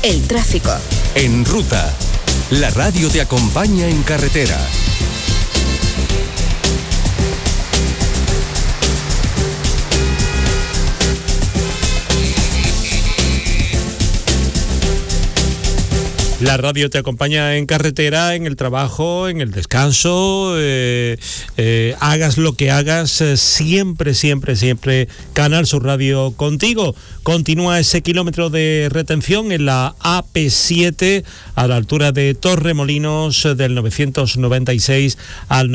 El tráfico. En Ruta, la radio te acompaña en carretera. La radio te acompaña en carretera, en el trabajo, en el descanso, hagas lo que hagas, siempre Canal Sur Radio contigo. Continúa ese kilómetro de retención en la AP7 a la altura de Torremolinos, del 996 al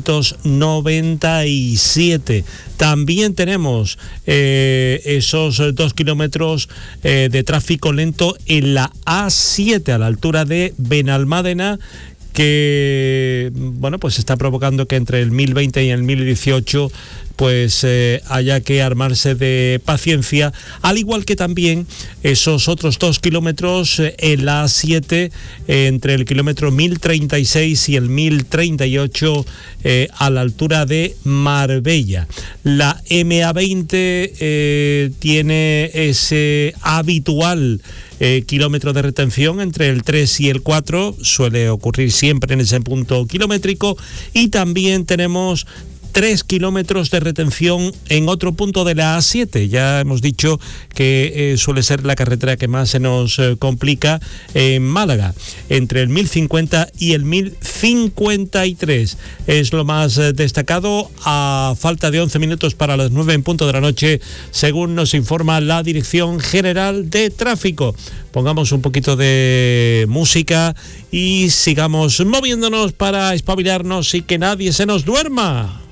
997. También tenemos esos 2 kilómetros de tráfico lento en la A7 a la altura de Benalmádena, que pues está provocando que entre el 1020 y el 1018 pues haya que armarse de paciencia, al igual que también esos otros 2 kilómetros en la A7 entre el kilómetro 1036 y el 1038 a la altura de Marbella. La MA20 tiene ese habitual kilómetro de retención entre el 3 y el 4, suele ocurrir siempre en ese punto kilométrico, y también tenemos 3 kilómetros de retención en otro punto de la A7. Ya hemos dicho que suele ser la carretera que más se nos complica en Málaga, entre el 1050 y el 1053. Es lo más destacado, a falta de 11 minutos para las 9 en punto de la noche, según nos informa la Dirección General de Tráfico. Pongamos un poquito de música y sigamos moviéndonos para espabilarnos y que nadie se nos duerma.